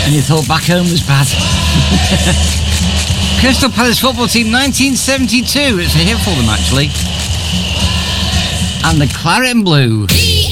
And you thought back home was bad. Crystal Palace football team, 1972. It's a hit for them, actually. And the Claret and Blue.